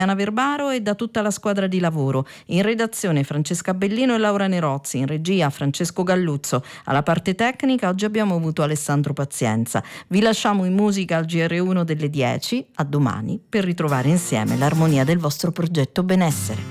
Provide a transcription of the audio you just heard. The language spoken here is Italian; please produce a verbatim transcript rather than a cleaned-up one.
Anna Verbaro e da tutta la squadra di lavoro. In redazione Francesca Bellino e Laura Nerozzi, in regia Francesco Galluzzo, alla parte tecnica oggi abbiamo avuto Alessandro Pazienza. Vi lasciamo in musica al G R uno delle dieci, a domani, per ritrovare insieme l'armonia del vostro progetto benessere.